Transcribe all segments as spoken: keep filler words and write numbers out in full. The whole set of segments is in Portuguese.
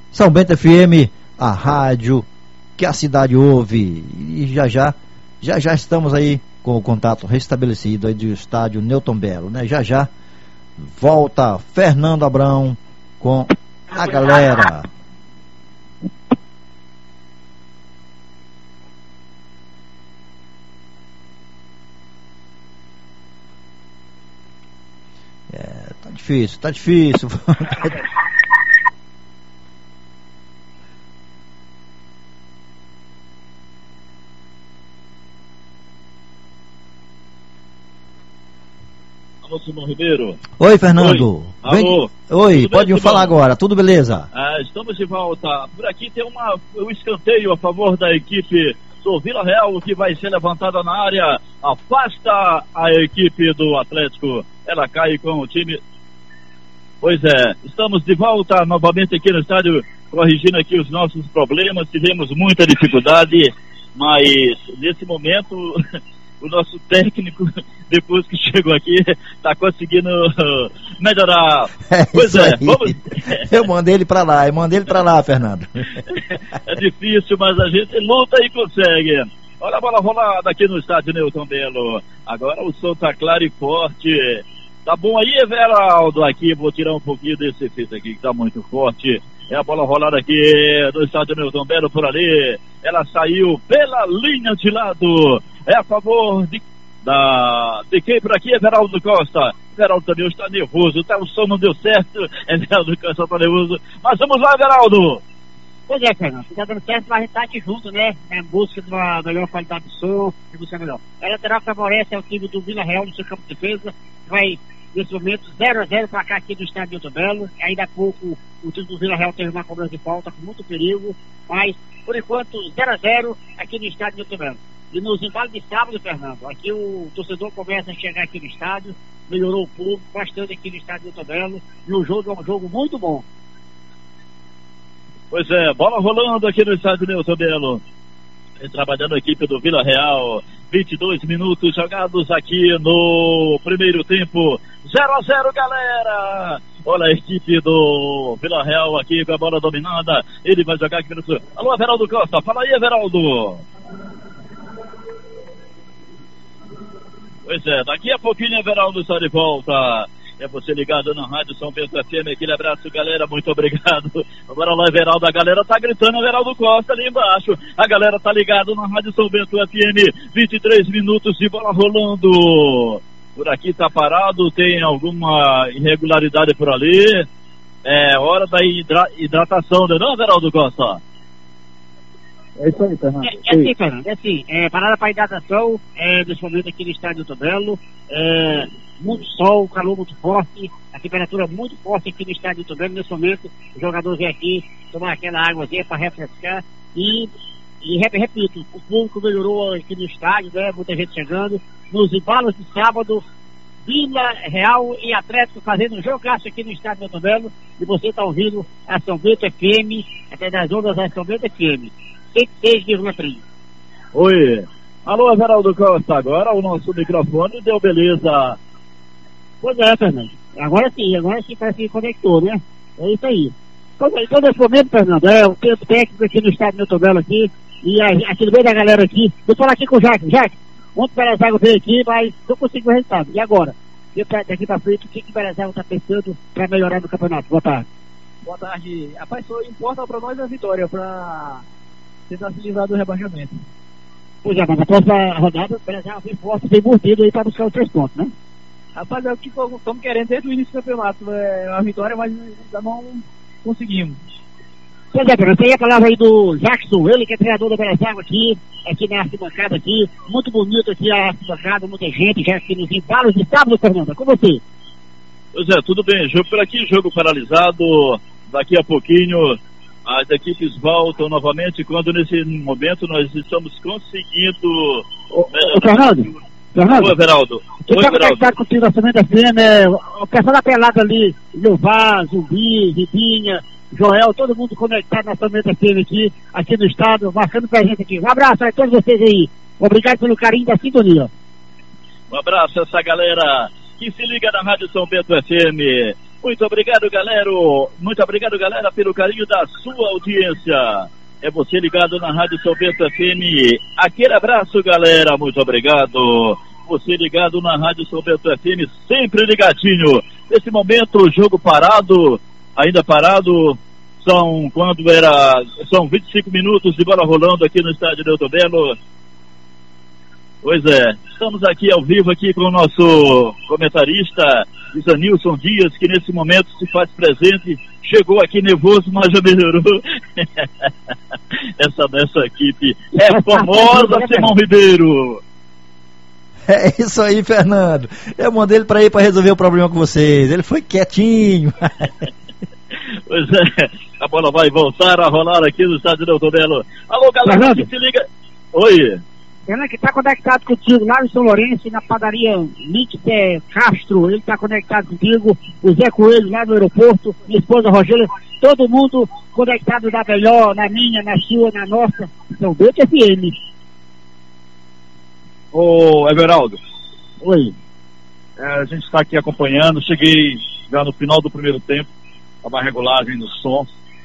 São Bento F M, a rádio que a cidade ouve. E já já, já já estamos aí com o contato restabelecido aí do estádio Newton Belo, né? Já já volta Fernando Abrão com a galera. É, tá difícil, tá difícil. Alô, Simão Ribeiro. Oi, Fernando. Oi, Alô. Oi, Tudo pode bem, falar Simão? agora, tudo beleza? Ah, estamos de volta. Por aqui tem uma, um escanteio a favor da equipe do Vila Real, que vai ser levantada na área. Afasta a equipe do Atlético. Ela cai com o time. Pois é, estamos de volta novamente aqui no estádio, corrigindo aqui os nossos problemas. Tivemos muita dificuldade, mas nesse momento o nosso técnico, depois que chegou aqui, está conseguindo melhorar. É pois isso é, aí. vamos. Eu mandei ele pra lá, eu mandei ele pra lá, Fernando. É difícil, mas a gente luta e consegue. Olha a bola rolada aqui no estádio Newton Belo. Agora o som tá claro e forte. Tá bom aí, Everaldo? Aqui, vou tirar um pouquinho desse efeito aqui que tá muito forte. É a bola rolada aqui no estádio Newton Belo por ali. Ela saiu pela linha de lado. É a favor de, da, de quem por aqui? Everaldo Costa. Everaldo também está nervoso. Tá, o som não deu certo. Everaldo Costa tá nervoso. Mas vamos lá, Everaldo. Pois é, Fernando, tá dando certo, mas a gente tá aqui junto, né? Em busca de uma melhor qualidade de som, de busca melhor. A lateral favorece ao time do Vila Real no seu campo de defesa, vai nesse momento zero a zero para cá aqui no estádio Newton Belo. Ainda há pouco o time do Vila Real teve uma cobrança de falta com muito perigo, mas por enquanto zero a zero aqui no estádio Newton Belo. E nos embalos de sábado, Fernando, aqui o torcedor começa a chegar aqui no estádio, melhorou o público bastante aqui no estádio Newton Belo, e o jogo é um jogo muito bom. Pois é, bola rolando aqui no estádio Newton Belo. Trabalhando a equipe do Vila Real. vinte e dois minutos jogados aqui no primeiro tempo. zero a zero, galera. Olha a equipe do Vila Real aqui com a bola dominada. Ele vai jogar aqui no... Alô, Everaldo Costa. Fala aí, Everaldo. Pois é, daqui a pouquinho Everaldo está de volta. É você ligado na Rádio São Bento F M, aquele abraço, galera, muito obrigado. Agora lá, Everaldo, a galera tá gritando, Everaldo Costa ali embaixo. A galera tá ligado na Rádio São Bento F M, vinte e três minutos de bola rolando. Por aqui tá parado, tem alguma irregularidade por ali. É hora da hidra- hidratação, não é não, Everaldo Costa? É isso aí, Fernando. É, é assim, Fernando, é assim, é, parada para hidratação, é, nesse momento aqui no estádio Newton Belo, é, muito sol, calor muito forte, a temperatura muito forte aqui no estádio Newton Belo. Nesse momento, os jogadores vêm aqui tomar aquela águazinha para refrescar e, e repito, o público melhorou aqui no estádio, né? Muita gente chegando. Nos embalos de sábado, Vila Real e Atlético fazendo um jogaço aqui no estádio Newton Belo, e você está ouvindo a São Bento F M, até das ondas da São Bento F M, cento e seis vírgula três. Oi. Alô, Everaldo Costa, agora o nosso microfone deu beleza. Pois é, Fernando. Agora sim, agora sim parece que conectou, né? É isso aí. Pois é, então nesse momento, Fernando, é o tempo técnico aqui no estádio Newton Belo aqui, e a, aqui no meio da galera aqui. Vou falar aqui com o Jaque. Jaque, ontem o Berezago veio aqui, mas não conseguiu o resultado. E agora? Daqui pra frente, o que, que o Berezago tá pensando para melhorar no campeonato? Boa tarde. Boa tarde. Rapaz, só importa para nós a vitória, para tentar se livrar do rebaixamento. Pois é, mas na próxima rodada, o Berezago vem forte, vem mordido aí para buscar os três pontos, né? Rapaz, é o que estamos querendo desde o início do campeonato, é uma vitória, mas ainda não conseguimos. Pois é, Pedro, tem a palavra aí do Jackson, ele que é treinador do Berezago aqui, aqui na arquibancada aqui, muito bonito aqui a arquibancada, muita gente, já aqui nos embalos de sábado, Fernando, com você. Pois é, tudo bem, jogo por aqui, jogo paralisado, daqui a pouquinho as equipes voltam novamente, quando nesse momento nós estamos conseguindo... Ô, ô Fernando... Fernando, Oi, Everaldo. Quem Oi, está Everaldo. conectado contigo na Semana F M, é, o pessoal da pelada ali, Levar, Zumbi, Ribinha, Joel, todo mundo conectado na Semana F M aqui, aqui no estado, marcando pra gente aqui. Um abraço a todos vocês aí. Obrigado pelo carinho da sintonia. Um abraço a essa galera que se liga na Rádio São Bento F M. Muito obrigado, galera. Muito obrigado, galera, pelo carinho da sua audiência. É você ligado na Rádio São Bento F M. Aquele abraço, galera. Muito obrigado. Você ligado na Rádio São Bento F M, sempre ligadinho. Nesse momento, o jogo parado, ainda parado. São quando era. São vinte e cinco minutos de bola rolando aqui no estádio Newton Belo. Pois é, estamos aqui ao vivo aqui com o nosso comentarista Isanilson Dias, que nesse momento se faz presente. Chegou aqui nervoso, mas já melhorou. essa, essa equipe é famosa, Simão Ribeiro. É isso aí, Fernando. Eu mandei ele para ir para resolver o problema com vocês. Ele foi quietinho. Pois é, a bola vai voltar a rolar aqui no estádio Newton Belo. Alô, galera, que se liga. Oi. Ela que está conectado contigo lá em São Lourenço, na padaria Mixter Castro, ele está conectado contigo, o Zé Coelho lá no aeroporto, minha esposa Rogélia, todo mundo conectado da melhor, na minha, na sua, na nossa, São Bento F M. Ô, Everaldo. Oi. É, a gente está aqui acompanhando, cheguei já no final do primeiro tempo, estava a regulagem no som,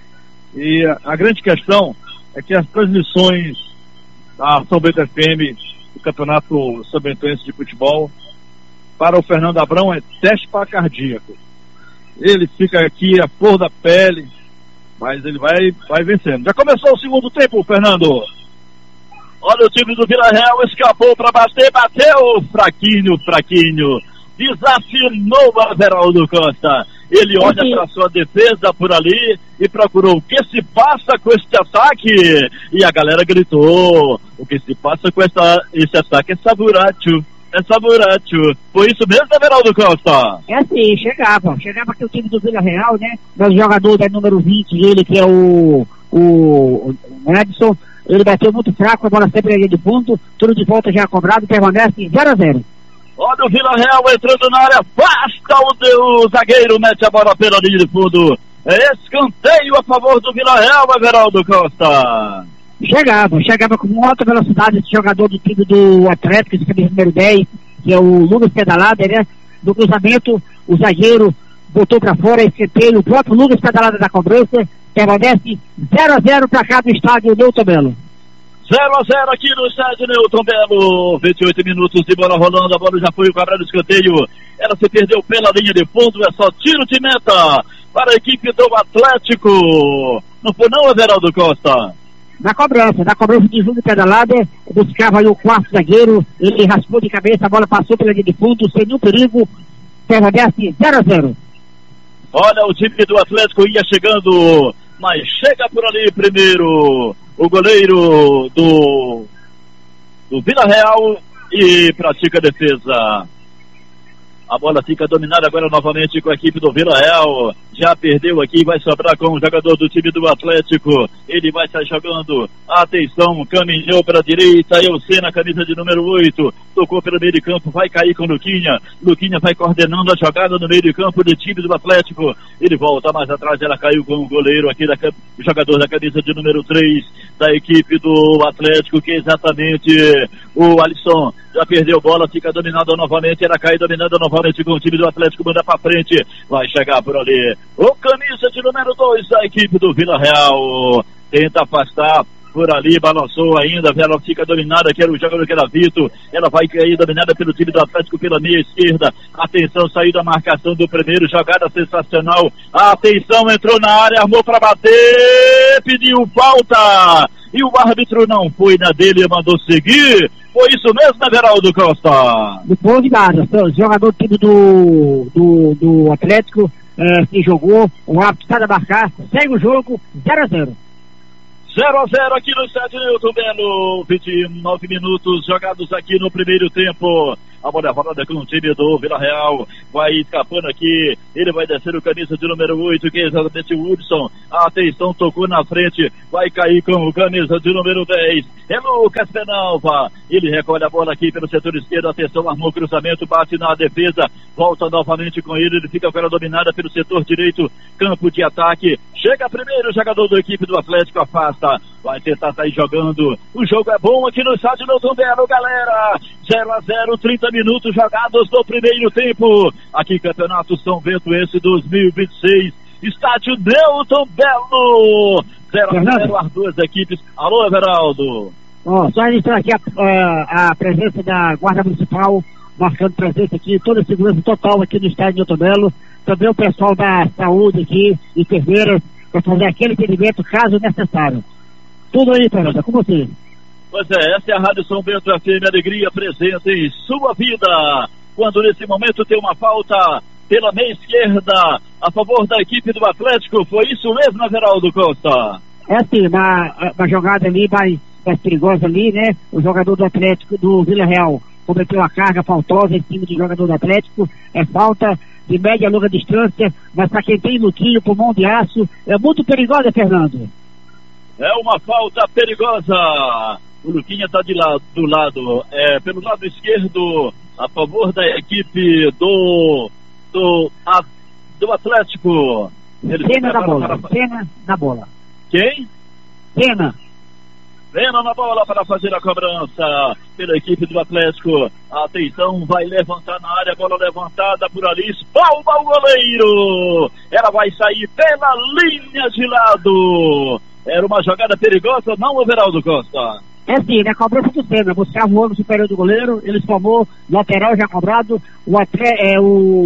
e a, a grande questão é que as transmissões da São Bento F M, do Campeonato São Bentoense de Futebol, para o Fernando Abrão é teste para cardíaco. Ele fica aqui a flor da pele, mas ele vai, vai vencendo. Já começou o segundo tempo, Fernando. Olha o time do Vila Real, escapou para bater, bateu, fraquinho, fraquinho. Desafinou o Everaldo Costa. Ele olha para sua defesa por ali e procurou o que se passa com este ataque. E a galera gritou: o que se passa com essa, esse ataque é Saburatio. É Saburatio. Foi isso mesmo, Everaldo Costa? É assim, chegava. Chegava aqui o time do Vila Real, né? O jogador da número vinte, ele que é o, o, o Edson. Ele bateu muito fraco, a bola sempre ali de fundo. Tudo de volta já cobrado, permanece zero a zero. Olha o Vila Real entrando na área, afasta o, o zagueiro, mete a bola pela linha de fundo. É escanteio a favor do Vila Real, Everaldo Costa. Chegava, chegava com alta velocidade esse jogador do time do Atlético, esse camisa número dez, que é o Lucas Pedalada, né? Do cruzamento, o zagueiro botou pra fora, escanteio, o próprio Lucas Pedalada da cobrança, permanece zero a zero pra cá do estádio Newton Belo. zero a zero aqui no estádio Newton Belo, vinte e oito minutos de bola rolando, a bola já foi cobrada no escanteio, ela se perdeu pela linha de fundo, é só tiro de meta para a equipe do Atlético. Não foi não, Everaldo Costa? Na cobrança, na cobrança de Júlio Pedalada, buscava aí o quarto zagueiro, ele raspou de cabeça, a bola passou pela linha de fundo, sem nenhum perigo, permanece zero a zero. Olha, o time do Atlético ia chegando, mas chega por ali primeiro o goleiro do, do Vila Real e pratica a defesa. A bola fica dominada agora novamente com a equipe do Vila Real. Já perdeu aqui, vai sobrar com o jogador do time do Atlético. Ele vai estar jogando. Atenção, caminhou para a direita. Eucê na camisa de número oito. Tocou pelo meio de campo, vai cair com o Luquinha. Luquinha vai coordenando a jogada no meio de campo do time do Atlético. Ele volta mais atrás, ela caiu com o goleiro aqui, da, o jogador da camisa de número três da equipe do Atlético, que é exatamente o Alisson. Já perdeu bola, fica dominada novamente. Ela cai dominada novamente com o time do Atlético, manda pra frente. Vai chegar por ali o camisa de número dois da equipe do Vila Real. Tenta afastar por ali, balançou ainda, ela fica dominada, que era o jogador que era Vitor. Ela vai cair dominada pelo time do Atlético pela meia esquerda. Atenção, saiu da marcação do primeiro, jogada sensacional. Atenção, entrou na área, armou pra bater, pediu falta. E o árbitro não foi na dele e mandou seguir. Foi isso mesmo, Everaldo Costa? Depois de nada, o jogador do time do, do, do Atlético é, se jogou, o árbitro está a marcar, segue o jogo, zero a zero. zero a zero aqui no estádio Newton Belo, vinte e nove minutos jogados aqui no primeiro tempo. A bola rolada com o time do Vila Real, vai escapando aqui, ele vai descer o camisa de número oito, que é exatamente o Hudson. Atenção, tocou na frente, vai cair com o camisa de número dez, é Lucas Penalva. Ele recolhe a bola aqui pelo setor esquerdo, atenção, armou o cruzamento, bate na defesa, volta novamente com ele, ele fica com ela dominada pelo setor direito, campo de ataque. Chega primeiro o jogador da equipe do Atlético, afasta. vai tentar sair jogando. O jogo é bom aqui no estádio Newton Belo, galera. zero a zero, trinta minutos jogados no primeiro tempo. Aqui, Campeonato São Bento, esse dois mil e vinte e seis. Estádio Newton Belo. zero a zero, as duas equipes. Alô, Everaldo. Ó, só registrar aqui a, a, a presença da Guarda Municipal, marcando presença aqui, toda a segurança total aqui no estádio Newton Belo. Também o pessoal da saúde aqui, enfermeiras, para fazer aquele atendimento caso necessário. Tudo aí, Fernanda, com você. Pois é, essa é a Rádio São Bento F M, alegria presente em sua vida. Quando nesse momento tem uma falta pela meia esquerda a favor da equipe do Atlético, foi isso mesmo, Everaldo Costa? É assim, uma, uma jogada ali mais, mais perigosa ali, né? O jogador do Atlético, do Vila Real, cometeu a carga faltosa em cima do jogador do Atlético. É falta de média e longa distância, mas para quem tem Luquinho, pulmão de aço, é muito perigosa, Fernando. É uma falta perigosa. O Luquinha está lá, do lado, é, pelo lado esquerdo, a favor da equipe do do, a, do Atlético. Ele Pena da bola, para... Pena da bola. Quem? Pena. Pena na bola para fazer a cobrança pela equipe do Atlético. Atenção, vai levantar na área, bola levantada por ali, espalma o goleiro. Ela vai sair pela linha de lado. Era uma jogada perigosa, não, Everaldo Costa? É sim, né? Cobrança do Senna, buscava o ângulo superior do goleiro, ele formou lateral já cobrado, o, atre, é,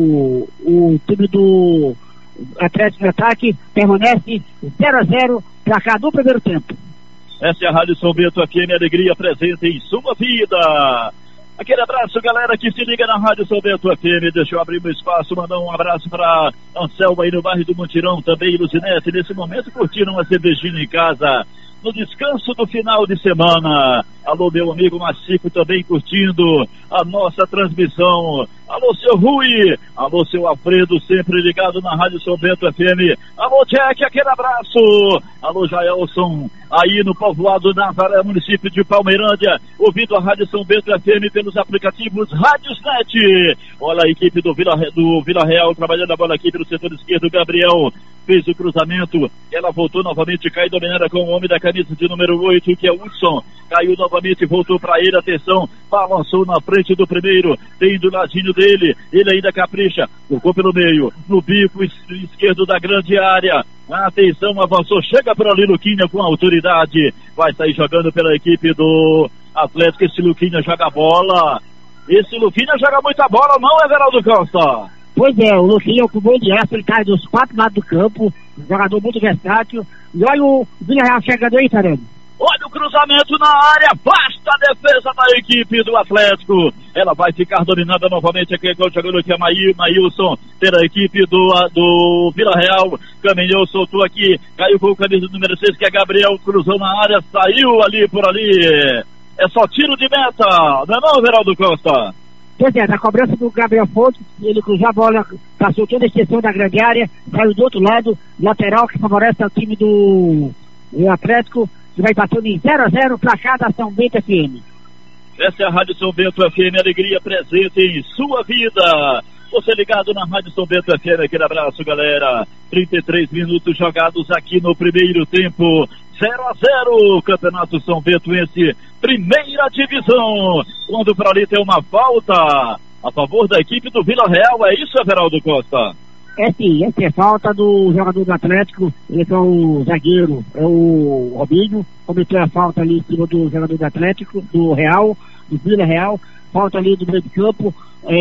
o, o time do Atlético de ataque permanece zero a zero, placar do primeiro tempo. Essa é a Rádio São Bento F M, alegria presente em sua vida. Aquele abraço, galera, que se liga na Rádio São Bento F M. Deixa eu abrir meu espaço, mandar um abraço para Anselmo aí no bairro do Mutirão, também Luzinete, nesse momento curtindo uma cervejinha em casa, no descanso do final de semana. Alô, meu amigo Macico, também curtindo a nossa transmissão. Alô, seu Rui. Alô, seu Alfredo, sempre ligado na Rádio São Bento F M. Alô, Jack, aquele abraço. Alô, Jaelson, aí no povoado Navaré, município de Palmeirândia, ouvindo a Rádio São Bento F M pelos aplicativos Rádiosnet. Olha a equipe do Vila, do Vila Real trabalhando a bola aqui pelo setor esquerdo. Gabriel fez o cruzamento, ela voltou novamente, cai dominada com o homem da camisa de número oito, que é o Hudson. Caiu novamente, voltou para ele, atenção, balançou na frente do primeiro, tem do ladinho dele, ele ainda capricha, tocou pelo meio, no bico esquerdo da grande área, atenção, avançou, chega por ali Luquinha com autoridade, vai sair jogando pela equipe do Atlético. Esse Luquinha joga bola, esse Luquinha joga muita bola, não, Everaldo Costa? Pois é, o Luquinha com bom de essa, ele cai dos quatro lados do campo, jogador muito versátil. E olha o Vila Real chegando aí, Fernando. Olha o cruzamento na área, basta a defesa da equipe do Atlético. Ela vai ficar dominada novamente aqui, jogando aqui a Maí, Maílson, pela equipe do, do Vila Real. Caminhou, soltou aqui, caiu com o camisa número seis, que é Gabriel, cruzou na área, saiu ali por ali. É só tiro de meta, não é não, Veraldo Costa? Pois é, na cobrança do Gabriel Fontes, ele cruzou a bola, passou toda a extensão da grande área, saiu do outro lado, lateral que favorece o time do, do Atlético, que vai passando em zero a zero, placar da São Bento F M. Essa é a Rádio São Bento F M, alegria presente em sua vida. Você ligado na Rádio São Bento F M, aquele abraço, galera. trinta e três minutos jogados aqui no primeiro tempo. zero a zero, Campeonato São Bentoense, primeira divisão. Quando por ali tem uma falta a favor da equipe do Vila Real, é isso, Everaldo Costa? É sim, essa é falta do jogador do Atlético, ele é o zagueiro, é o Robinho, cometeu a falta ali em cima do jogador do Atlético, do Real, do Vila Real, falta ali do meio de campo,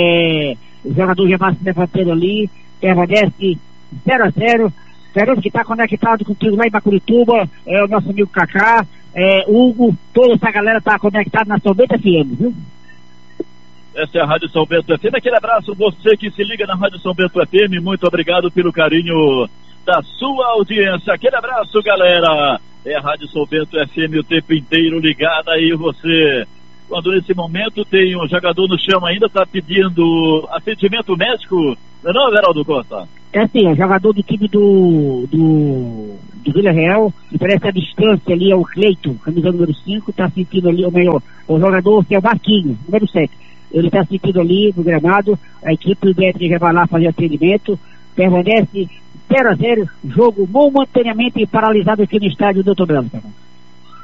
é, o jogador já vai se levantando ali, permanece zero a zero, Fernando, que está conectado contigo lá em Bacurituba, é o nosso amigo Kaká, é, Hugo, toda essa galera está conectada na São Bento F M, viu? Essa é a Rádio São Bento F M, aquele abraço, você que se liga na Rádio São Bento F M, muito obrigado pelo carinho da sua audiência, aquele abraço, galera, é a Rádio São Bento F M o tempo inteiro ligada aí, você, quando nesse momento tem um jogador no chão ainda, está pedindo atendimento médico, não é não, Veraldo Costa? É sim, é o jogador do time do, do, do Vila Real, e parece a distância ali é o Cleiton, camisa número cinco, está sentindo ali, o melhor, o jogador que é o Marquinhos, número sete. Ele está sentindo ali no gramado, a equipe médica já vai lá fazer atendimento, permanece zero a zero, jogo momentaneamente paralisado aqui no estádio do Newton Belo.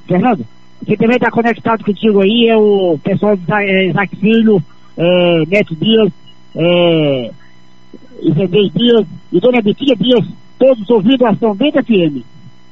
Fernando, quem também está conectado contigo aí é o pessoal do Isaac Filho, é, Neto Dias, é, Isendei Dias e Dona Betinha Dias, todos ouvindo a São Bento F M.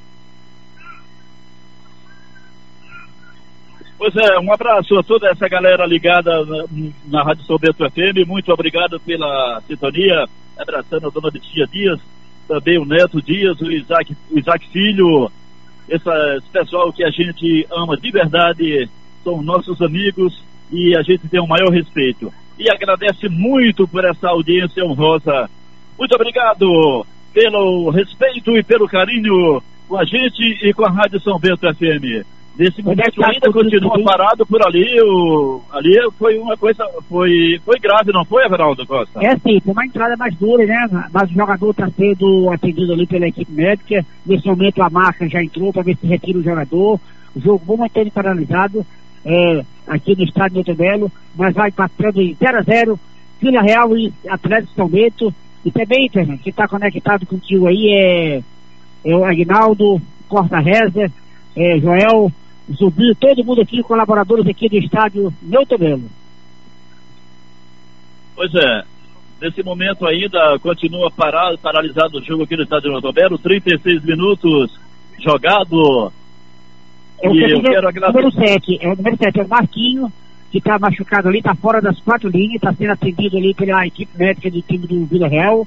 Pois é, um abraço a toda essa galera ligada na, na Rádio São Bento F M, muito obrigado pela sintonia, abraçando a Dona Betinha Dias, também o Neto Dias, o Isaac, o Isaac Filho, esse, esse pessoal que a gente ama de verdade, são nossos amigos e a gente tem o maior respeito. E agradece muito por essa audiência honrosa. Muito obrigado pelo respeito e pelo carinho com a gente e com a Rádio São Bento F M. Nesse momento ainda continua parado por ali, o, ali foi uma coisa, foi, foi grave, não foi, Everaldo Costa? É sim, foi uma entrada mais dura, né? Mas o jogador está sendo atendido ali pela equipe médica. Nesse momento a marca já entrou para ver se retira o jogador. O jogo momentaneamente paralisado é, aqui no estádio Newton Belo, mas vai passando em zero a zero, Vila Real e Atlético São Bento. E também, Fernando, quem está conectado contigo aí é, é o Aguinaldo, Corta Reza, é, Joel, Zumbi, todo mundo aqui, colaboradores aqui do estádio Newton Belo. Pois é, nesse momento ainda continua parado, paralisado o jogo aqui no estádio Newton Belo, trinta e seis minutos jogado. É o e eu quero agradecer. Número sete, é o número sete, é o Marquinho, que está machucado ali, está fora das quatro linhas, está sendo atendido ali pela equipe médica do time do Vila Real.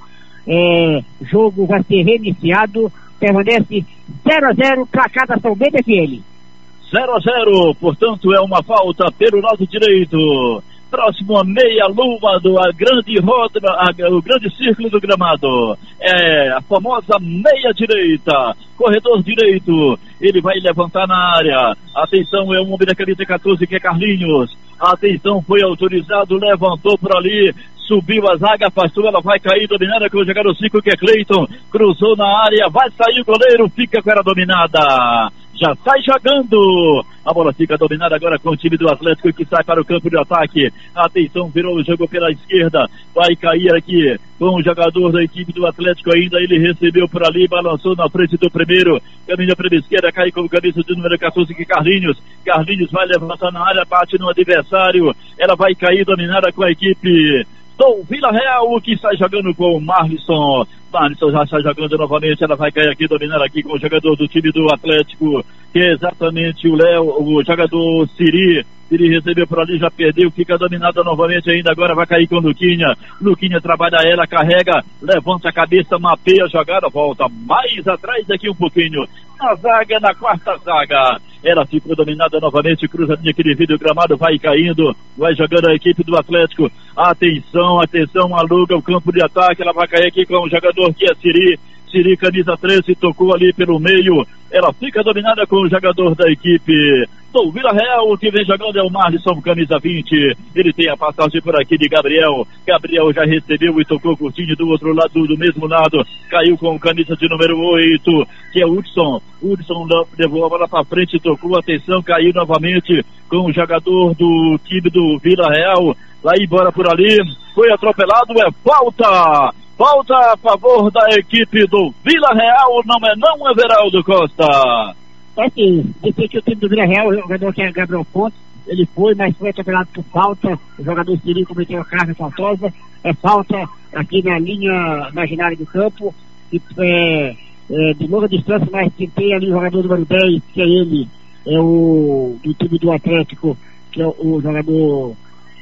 É, jogo vai ser reiniciado, permanece zero a zero para cada São Bento F M. zero a zero, portanto é uma falta pelo lado direito, próximo à meia-lua do a grande roda, a, o grande círculo do gramado, é a famosa meia-direita, corredor direito, ele vai levantar na área, atenção, é um homem da camisa quatorze que é Carlinhos, atenção, foi autorizado, levantou por ali, subiu a zaga, afastou, ela vai cair dominada com o jogador cinco que é Cleiton, cruzou na área, vai sair o goleiro, fica com ela dominada, já sai jogando, a bola fica dominada agora com o time do Atlético que sai para o campo de ataque, atenção, virou o jogo pela esquerda, vai cair aqui com o jogador da equipe do Atlético ainda, ele recebeu por ali, balançou na frente do primeiro, caminha para a esquerda, cai com o camisa de número quatorze que é Carlinhos, Carlinhos vai levantar na área, bate no adversário, ela vai cair dominada com a equipe do Vila Real, que está jogando com o Marlisson. Marlisson já está jogando novamente, ela vai cair aqui, dominar aqui com o jogador do time do Atlético, que é exatamente o Léo, o jogador Siri. Siri recebeu por ali, já perdeu, fica dominada novamente ainda, agora vai cair com o Luquinha. Luquinha trabalha ela, carrega, levanta a cabeça, mapeia a jogada, volta mais atrás daqui um pouquinho. Na zaga, na quarta zaga. Ela ficou dominada novamente, cruzadinha aqui devido ao gramado, vai caindo, vai jogando a equipe do Atlético. Atenção, atenção, aluga o campo de ataque, ela vai cair aqui com o jogador que é Siri. Siri, camisa treze, tocou ali pelo meio, ela fica dominada com o jogador da equipe do Vila Real, o que vem jogando é o Marlisson, camisa vinte, ele tem a passagem por aqui de Gabriel, Gabriel já recebeu e tocou curtinho do outro lado, do mesmo lado, caiu com camisa de número oito, que é o Hudson, Hudson levou a bola para frente, tocou, atenção, caiu novamente com o jogador do time do Vila Real, vai embora por ali, foi atropelado, é falta! Falta a favor da equipe do Vila Real, não é não, Everaldo Costa? É sim, disse que o time do Vila Real, o jogador que é Gabriel Pontes, ele foi, mas foi atropelado por falta, o jogador Siri cometeu a carga faltosa, é falta aqui na linha imaginária do campo, e, é, é, de longa distância, mas quem tem ali o jogador número dez, que é ele, é o do time do Atlético, que é o, o jogador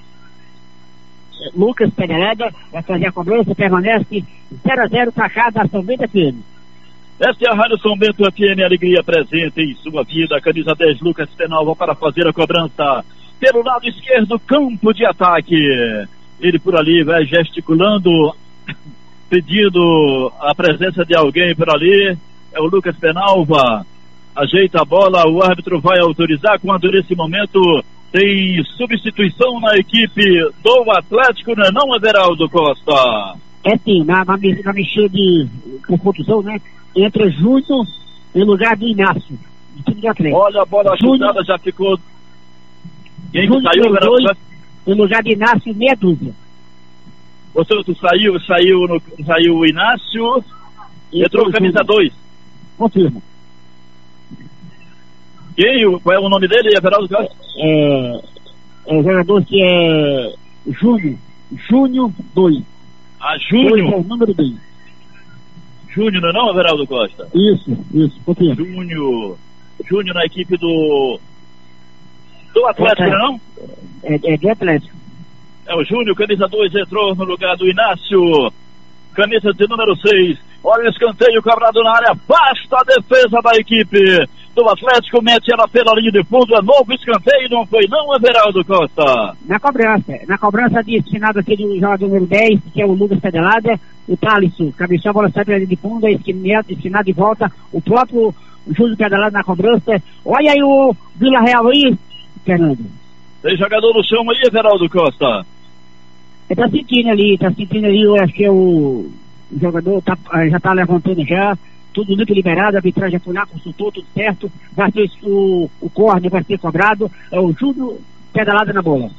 Lucas Peneirada, vai fazer a cobrança, permanece zero a zero para cá da São Bento F M. Esta é a Rádio São Bento F M, alegria presente em sua vida, camisa dez, Lucas Penalva para fazer a cobrança. Pelo lado esquerdo, campo de ataque. Ele por ali vai gesticulando, pedindo a presença de alguém por ali. É o Lucas Penalva. Ajeita a bola, o árbitro vai autorizar quando nesse momento tem substituição na equipe do Atlético, não é não, Everaldo Costa? É sim, na, na, na mexida de por contusão, né? Entra Júnior em lugar de Inácio, do time do Atlético. Olha, a bola chutada já ficou. Quem Júnior saiu, Everaldo Costa? Em lugar de Inácio, meia dúzia. Você tu saiu, saiu, no, saiu o Inácio, e entrou o camisa dois. Confirmo. Quem? Qual é o nome dele, Everaldo Costa? É, é o jogador que é Júnior. Júnior dois. Ah, Júnior? É o número dois. Júnior, não é não, Everaldo Costa? Isso, isso. Por quê? Júnior. Júnior na equipe do... Do Atlético, é, não? É, é do Atlético. É o Júnior, camisa dois, entrou no lugar do Inácio. Camisa de número seis. Olha o escanteio cobrado na área. Basta a defesa da equipe do Atlético. Mete ela pela linha de fundo. É novo escanteio. Não foi não, Everaldo Costa? Na cobrança. Na cobrança destinado aqui do jogador número dez, que é o Lucas Pedelada. O Thalisson cabeceou a bola, sai pela linha de fundo. É destinado de volta. O próprio Júlio Pedelada na cobrança. Olha aí o Vila Real aí, Fernando. Tem jogador no chão aí, Everaldo Costa? Ele tá sentindo ali, tá sentindo ali, eu acho que é o, o jogador tá, já tá levantando já, tudo muito liberado, a arbitragem já foi lá, consultou, tudo certo, vai ter o, o corner, vai ser cobrado, é o Júlio pedalada na bola.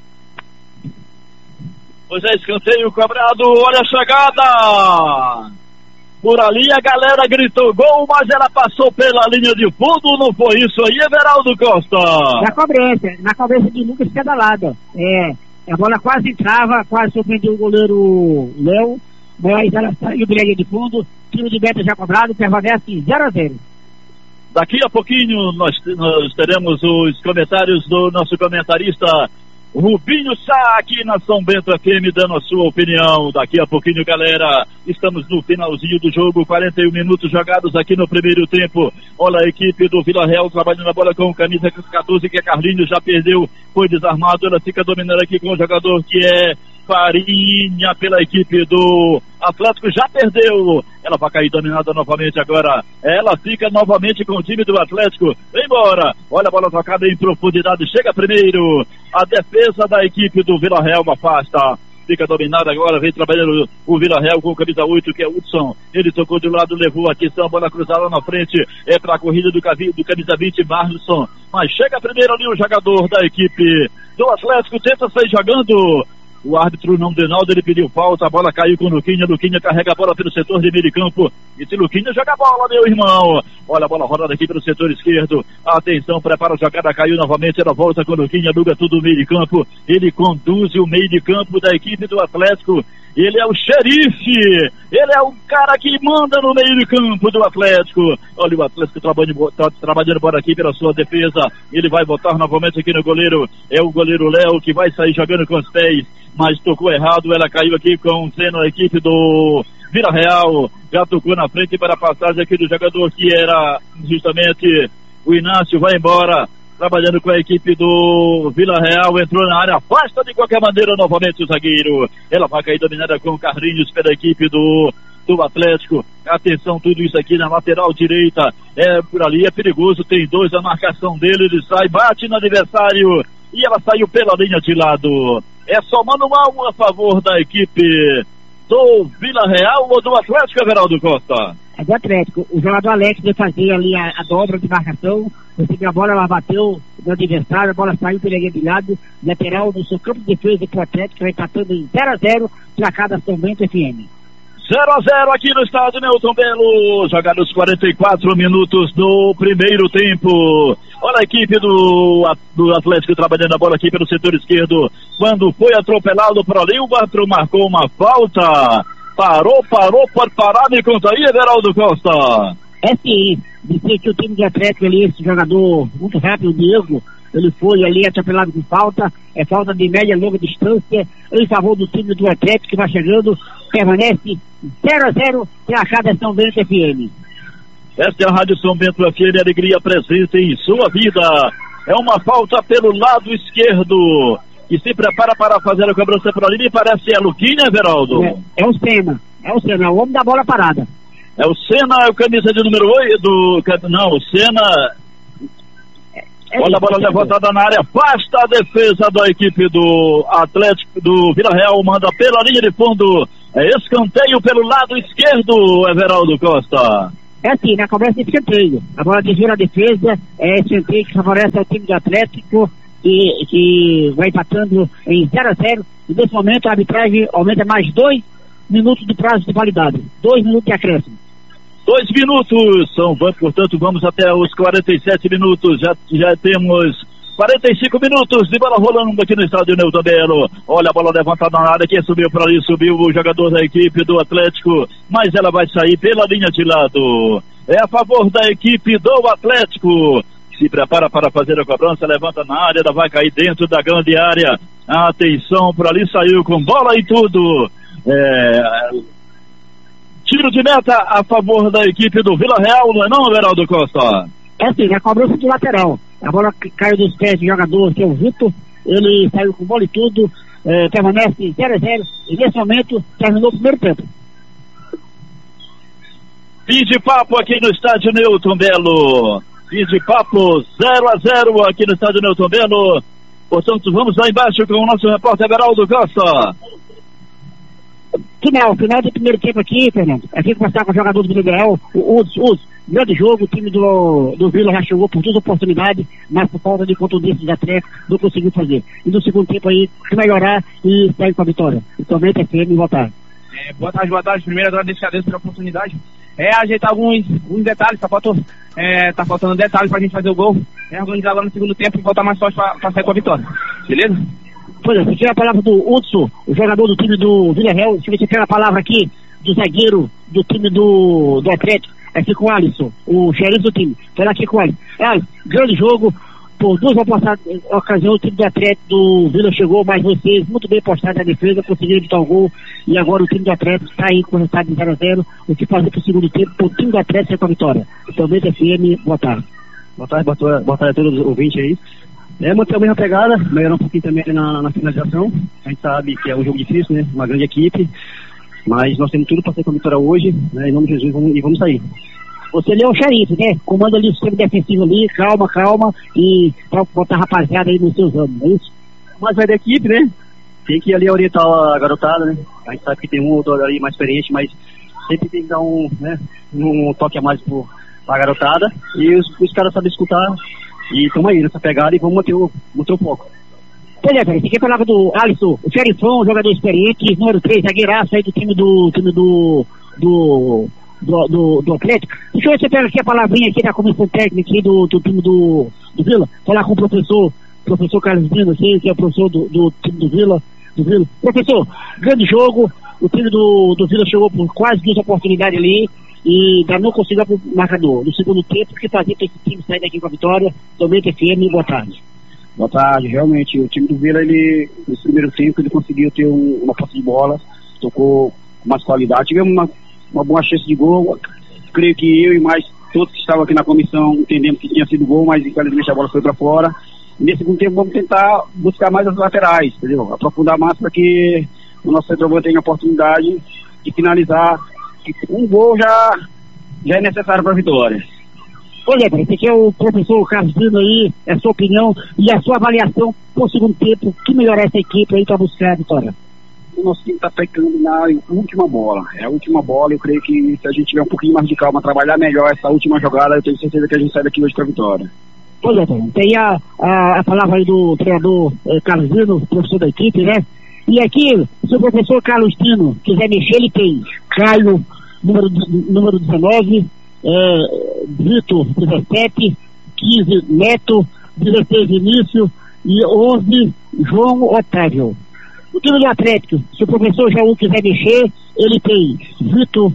Pois é, escanteio cobrado, olha a chegada! Por ali a galera gritou gol, mas ela passou pela linha de fundo, não foi isso aí, Everaldo Costa? Na cobrança, na cobrança de Lucas Pedalada, é... A bola quase entrava, quase surpreendeu o goleiro Léo, mas ela saiu de linha de fundo, tiro de meta já cobrado, permanece zero a zero. Daqui a pouquinho nós, nós teremos os comentários do nosso comentarista Rubinho Sá aqui na São Bento F M dando a sua opinião. Daqui a pouquinho, galera, estamos no finalzinho do jogo, quarenta e um minutos jogados aqui no primeiro tempo. Olha a equipe do Vila Real trabalhando a bola com camisa catorze, que é Carlinhos, já perdeu, foi desarmado, ela fica dominando aqui com o jogador que é Farinha pela equipe do Atlético, já perdeu, ela vai cair dominada novamente agora, ela fica novamente com o time do Atlético, vem embora, olha a bola tocada em profundidade, chega primeiro, a defesa da equipe do Vila Real afasta, fica dominada agora, vem trabalhando o Vila Real com camisa oito, que é Hudson, ele tocou de lado, levou aqui, a bola cruzada na frente, é para a corrida do, do camisa vinte, Marlison, mas chega primeiro ali o jogador da equipe do Atlético, tenta sair jogando. O árbitro não deu nada, ele pediu falta, a bola caiu com o Luquinha, Luquinha carrega a bola pelo setor de meio de campo, e se Luquinha joga a bola, meu irmão, olha a bola rodada aqui pelo setor esquerdo, atenção, prepara a jogada, caiu novamente, ela volta com o Luquinha, aluga tudo o meio de campo, ele conduz o meio de campo da equipe do Atlético, ele é o xerife, ele é o cara que manda no meio de campo do Atlético, olha o Atlético trabalhando, tá, trabalhando por aqui pela sua defesa, ele vai botar novamente aqui no goleiro, é o goleiro Léo que vai sair jogando com os pés, mas tocou errado, ela caiu aqui com sendo a equipe do Vila Real, já tocou na frente para a passagem aqui do jogador que era justamente o Inácio, vai embora, trabalhando com a equipe do Vila Real, entrou na área, afasta de qualquer maneira novamente o zagueiro, ela vai cair dominada com o Carlinhos pela equipe do do Atlético, atenção, tudo isso aqui na lateral direita, é por ali, é perigoso, tem dois, a marcação dele, ele sai, bate no adversário, e ela saiu pela linha de lado, é só manual a favor da equipe do Vila Real ou do Atlético, Everaldo Costa? É do Atlético, o jogador Alex vai fazer ali a, a dobra de marcação, recebeu a bola, ela bateu no adversário, a bola saiu pela linha de lado, lateral do seu campo de defesa pro Atlético, vai empatando em zero a zero, placar da São Bento F M. zero a zero aqui no estádio Newton Belo, jogados quarenta e quatro minutos do primeiro tempo. Olha a equipe do, do Atlético trabalhando a bola aqui pelo setor esquerdo. Quando foi atropelado por ali, o árbitro marcou uma falta. Parou, parou, pode parar, me conta aí, Everaldo Costa. É sim, disse que o time de Atlético ali, esse jogador muito rápido, o Diego, ele foi ali atropelado com falta, é falta de média e longa distância, em favor do time do Atlético que vai chegando, permanece zero a zero, placar São Bento F M. Esta é a Rádio São Bento F M, alegria presente em sua vida. É uma falta pelo lado esquerdo, que se prepara para fazer a cobrança por ali, me parece é Luquinha, Everaldo? É, é o Senna, é o Senna, é o homem da bola parada. É o Senna, é o camisa de número oito, do, não, o Senna... É olha a bola levantada na área, afasta a defesa da equipe do Atlético, do Vila Real, manda pela linha de fundo, é escanteio pelo lado esquerdo, Everaldo Costa. É assim, na cobrança de escanteio, a bola desvia a defesa, é escanteio que favorece ao time do Atlético, que, que vai empatando em zero a zero, e nesse momento a arbitragem aumenta mais dois minutos do prazo de validade, dois minutos de acréscimo. Dois minutos, são, portanto, vamos até os quarenta e sete minutos, já, já temos quarenta e cinco minutos de bola rolando aqui no estádio Newton Belo. Olha a bola levantada na área, quem subiu por ali, subiu o jogador da equipe do Atlético, mas ela vai sair pela linha de lado. É a favor da equipe do Atlético, se prepara para fazer a cobrança, levanta na área, ela vai cair dentro da grande área. Atenção, por ali saiu com bola e tudo. É... Tiro de meta a favor da equipe do Vila Real, não é não, Everaldo Costa? É sim, a cobrança de lateral. A bola caiu dos pés do jogador, que é o Vitor. Ele saiu com bola e tudo, é, permanece zero a zero. E nesse momento terminou o primeiro tempo. Fim de papo aqui no estádio Newton Belo. Fim de papo zero a zero aqui no estádio Newton Belo. Portanto, vamos lá embaixo com o nosso repórter Everaldo Costa. Final, final do primeiro tempo aqui, Fernando. Aqui começar com o jogador do Vila Real, o Uds, Uds. Grande jogo, o time do, do Vila já chegou por duas oportunidades, mas por falta de contundência de Atlético, não conseguiu fazer. E no segundo tempo aí, melhorar e sair com a vitória. E somente é firme e voltar. É, boa tarde, boa tarde. Primeiro, agradeço a Deus pela oportunidade. É ajeitar alguns, alguns detalhes, tá faltando, é, tá faltando detalhes pra gente fazer o gol. É organizar lá no segundo tempo e voltar mais forte pra, pra sair com a vitória. Beleza? Pois é, você tira a palavra do Hudson, o jogador do time do Vila Real. Se você tira a palavra aqui do zagueiro do time do, do Atlético, aqui com o Alisson, o xerife do time. Fala aqui com o Alisson. Alisson, grande jogo, por duas ocasiões o time do Atlético do Vila chegou, mas vocês muito bem postados na defesa, conseguiram evitar o gol, e agora o time do Atlético está aí com o resultado de zero a zero, o que fazer para o segundo tempo, para o time do Atlético ser com a vitória. Então, F M, boa tarde. Boa tarde, boa tarde, boa tarde a todos os ouvintes aí. É, manter a mesma pegada, melhorar um pouquinho também na, na finalização. A gente sabe que é um jogo difícil, né? Uma grande equipe, mas nós temos tudo para ser com a vitória hoje, né? Em nome de Jesus, vamos, e vamos sair. Você ali é o xerife, né? Comanda ali o sistema defensivo ali, calma, calma, e pra botar a rapaziada aí nos seus anos, não é isso? Mas vai da equipe, né? Tem que ali orientar a garotada, né? A gente sabe que tem um ou outro ali mais experiente, mas sempre tem que dar um, né, um toque a mais pro, pra garotada, e os, os caras sabem escutar. E estamos aí nessa pegada e vamos manter o, manter o foco. Pois é, velho, você quer falar do Alisson, o xerifão, jogador experiente, número três, zagueiraço aí do time do time do do, do, do, do Atlético. Deixa eu ver se você pega aqui a palavrinha aqui da comissão técnica aqui do, do time do, do Vila, falar com o professor, professor Carlos Dino, assim, que é o professor do, do time do Vila, do Vila. Professor, grande jogo, o time do, do Vila chegou por quase duas oportunidades ali, e ainda não conseguiu o marcador. No segundo tempo, o que fazer para esse time sair daqui com a vitória? Somente F M, boa tarde. Boa tarde, realmente, o time do Vila, ele, nesse primeiro tempo, ele conseguiu ter um, uma posse de bola, tocou com mais qualidade, tivemos uma, uma boa chance de gol. Creio que eu e mais todos que estavam aqui na comissão entendemos que tinha sido gol, mas infelizmente a bola foi para fora. E nesse segundo tempo vamos tentar buscar mais as laterais, entendeu? Aprofundar mais para que o nosso centroavante tenha a oportunidade de finalizar. Um gol já, já é necessário para a vitória. Olha, esse aqui é o professor Carlos Dino aí, é a sua opinião e a sua avaliação por segundo tempo, que melhorar essa equipe aí para buscar a vitória. O nosso time está pecando na última bola, é a última bola. Eu creio que se a gente tiver um pouquinho mais de calma, trabalhar melhor essa última jogada, eu tenho certeza que a gente sai daqui hoje com a vitória. Pois é, tem a, a, a palavra aí do treinador eh, Carlos Dino, professor da equipe, né? E aqui, se o professor Carlos Dino quiser mexer, ele tem Caio, número, número dezenove, é, Vitor, dezessete, quinze, Neto, dezesseis, Vinícius e onze, João Otávio. O time do Atlético, se o professor Jaú quiser mexer, ele tem Vitor,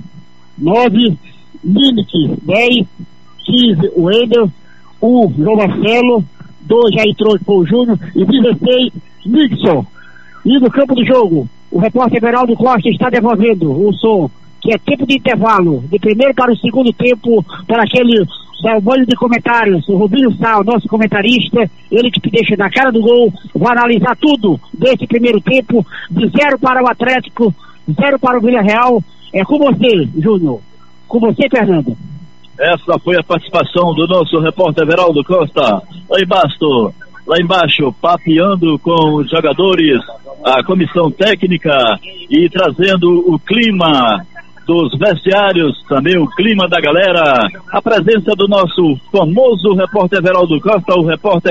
nove, Mimic, dez, quinze, Wendel, um, João Marcelo, dois, já entrou o Júnior, e dezesseis, Nixon. E no campo do jogo, o repórter Everaldo Costa está devolvendo o som, que é tempo de intervalo, de primeiro para o segundo tempo, para aquele balbônio de comentários, o Rubinho Sal, nosso comentarista, ele que te deixa na cara do gol, vai analisar tudo desse primeiro tempo, de zero para o Atlético, zero para o Vila Real. É com você, Júnior. Com você, Fernando. Essa foi a participação do nosso repórter Everaldo Costa. Lá embaixo, lá embaixo, papeando com os jogadores, a comissão técnica e trazendo o clima dos vestiários, também o clima da galera, a presença do nosso famoso repórter Everaldo Costa, o repórter